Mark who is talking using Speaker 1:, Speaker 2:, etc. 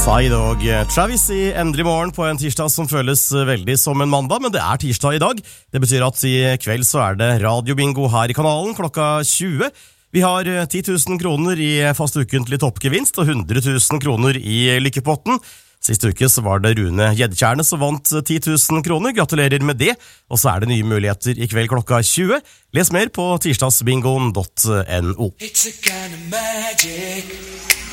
Speaker 1: Side og Travis i Endelig morgen på en tirsdag som føles veldig som en mandag, men det er tirsdag i dag. Det betyr at i kveld så er det radiobingo her i kanalen klokka 20. Vi har 10 000 kroner i fast ukentlig toppgevinst og 100 000 kroner i lykkepotten. Siste uke så var det Rune Gjedkjærne som vant 10 000 kroner. Gratulerer med det. Og så er det nye muligheter i kveld klokka 20. Les mer på tirsdagsbingoen.no.
Speaker 2: It's a kind of magic.